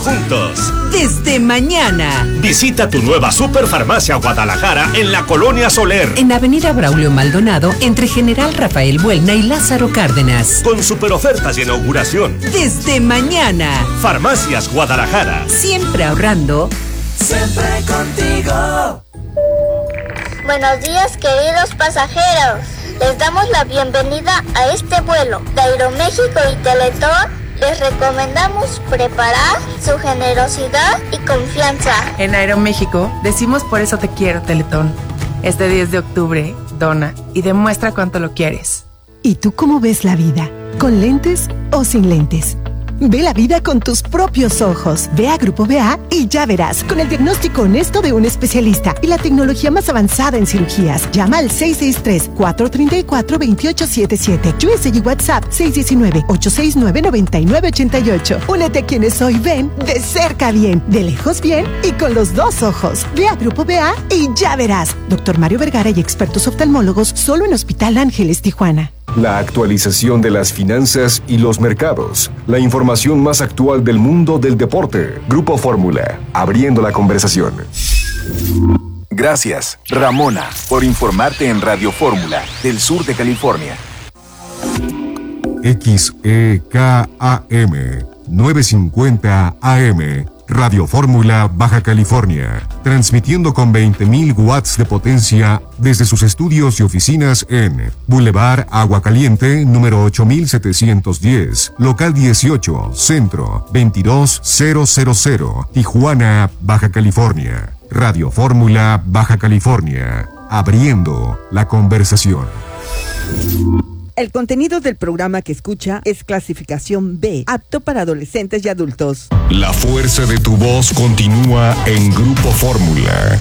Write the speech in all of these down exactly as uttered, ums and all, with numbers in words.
Juntos. Desde mañana. Visita tu nueva Superfarmacia Guadalajara en la Colonia Soler. En Avenida Braulio Maldonado, entre General Rafael Buelna y Lázaro Cárdenas. Con super ofertas de inauguración. Desde mañana. Farmacias Guadalajara. Siempre ahorrando. Siempre contigo. Buenos días, queridos pasajeros. Les damos la bienvenida a este vuelo de Aeroméxico y Teletón. Les recomendamos preparar su generosidad y confianza. En Aeroméxico decimos por eso te quiero, Teletón. Este diez de octubre, dona y demuestra cuánto lo quieres. ¿Y tú cómo ves la vida? ¿Con lentes o sin lentes? Ve la vida con tus propios ojos. Ve a Grupo B A y ya verás. Con el diagnóstico honesto de un especialista y la tecnología más avanzada en cirugías. Llama al seis seis tres, cuatro tres cuatro, dos ocho siete siete. U S y WhatsApp seis uno nueve, ocho seis nueve, nueve nueve ocho ocho. Únete a quienes hoy ven de cerca bien, de lejos bien y con los dos ojos. Ve a Grupo B A y ya verás. Doctor Mario Vergara y expertos oftalmólogos solo en Hospital Ángeles, Tijuana. La actualización de las finanzas y los mercados. La información más actual del mundo del deporte. Grupo Fórmula, abriendo la conversación. Gracias, Ramona, por informarte en Radio Fórmula del sur de California. X E K A M novecientos cincuenta A M Radio Fórmula, Baja California, transmitiendo con veinte mil watts de potencia desde sus estudios y oficinas en Boulevard Agua Caliente, número ocho mil setecientos diez, local dieciocho, centro, veintidós mil, Tijuana, Baja California. Radio Fórmula, Baja California, abriendo la conversación. El contenido del programa que escucha es clasificación B, apto para adolescentes y adultos. La fuerza de tu voz continúa en Grupo Fórmula.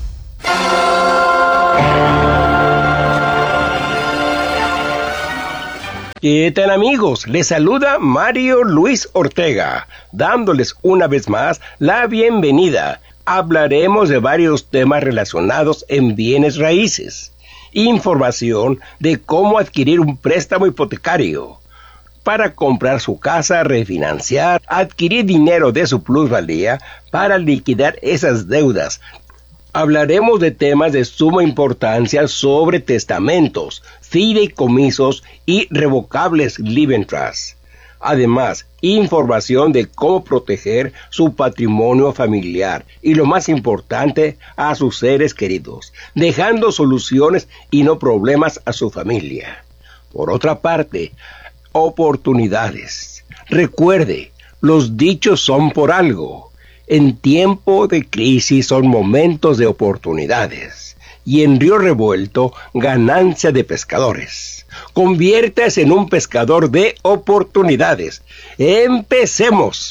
¿Qué tal, amigos? Les saluda Mario Luis Ortega, dándoles una vez más la bienvenida. Hablaremos de varios temas relacionados en bienes raíces. Información de cómo adquirir un préstamo hipotecario para comprar su casa, refinanciar, adquirir dinero de su plusvalía para liquidar esas deudas. Hablaremos de temas de suma importancia sobre testamentos, fideicomisos y revocables living trusts. Además, información de cómo proteger su patrimonio familiar y, lo más importante, a sus seres queridos, dejando soluciones y no problemas a su familia. Por otra parte, oportunidades. Recuerde, los dichos son por algo. En tiempo de crisis son momentos de oportunidades. Y en Río Revuelto, ganancia de pescadores. Conviértase en un pescador de oportunidades. ¡Empecemos!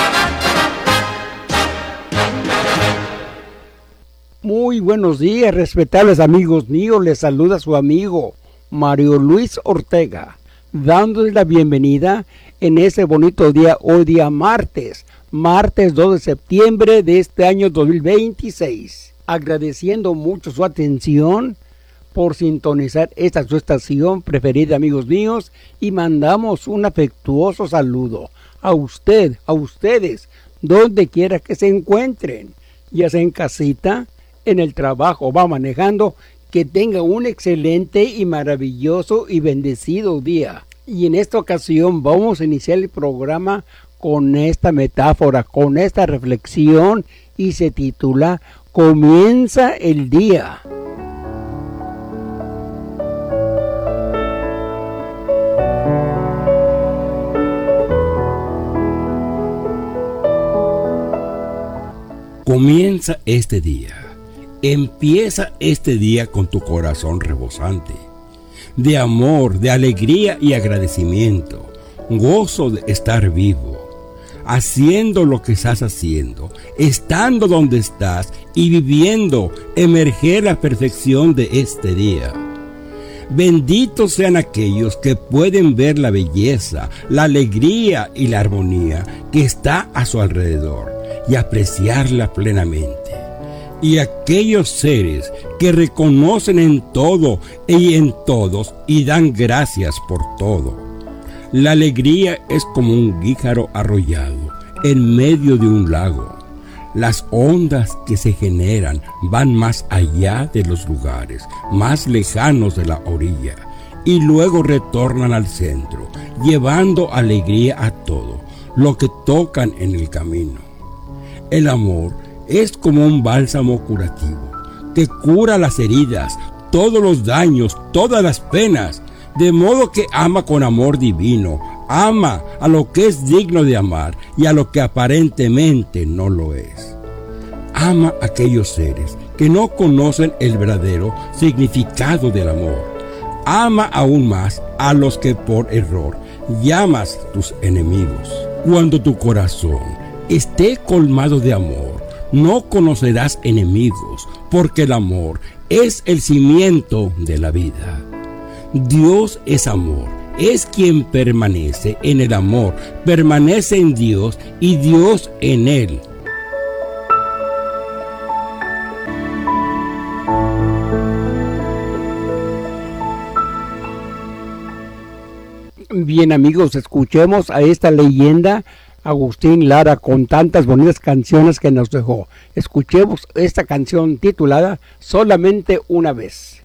Muy buenos días, respetables amigos míos. Les saluda su amigo Mario Luis Ortega, dándoles la bienvenida en este bonito día, hoy día martes, martes dos de septiembre de este año dos mil veintiséis. Agradeciendo mucho su atención por sintonizar esta su estación preferida, amigos míos, y mandamos un afectuoso saludo a usted, a ustedes, donde quiera que se encuentren, ya sea en casita, en el trabajo, va manejando, que tenga un excelente y maravilloso y bendecido día. Y en esta ocasión vamos a iniciar el programa con esta metáfora, con esta reflexión, y se titula Comienza el día. Comienza este día. Empieza este día con tu corazón rebosante de amor, de alegría y agradecimiento, gozo de estar vivo, haciendo lo que estás haciendo, estando donde estás y viviendo, emerger la perfección de este día. Benditos sean aquellos que pueden ver la belleza, la alegría y la armonía que está a su alrededor y apreciarla plenamente. Y aquellos seres que reconocen en todo y en todos y dan gracias por todo. La alegría es como un guíjaro arrollado en medio de un lago. Las ondas que se generan van más allá de los lugares más lejanos de la orilla y luego retornan al centro, llevando alegría a todo lo que tocan en el camino. El amor es como un bálsamo curativo que cura las heridas, todos los daños, todas las penas, de modo que ama con amor divino, ama a lo que es digno de amar y a lo que aparentemente no lo es. Ama a aquellos seres que no conocen el verdadero significado del amor. Ama aún más a los que por error llamas tus enemigos. Cuando tu corazón esté colmado de amor, no conocerás enemigos, porque el amor es el cimiento de la vida. Dios es amor, es quien permanece en el amor, permanece en Dios y Dios en él. Bien, amigos, escuchemos a esta leyenda, Agustín Lara, con tantas bonitas canciones que nos dejó. Escuchemos esta canción titulada Solamente una vez.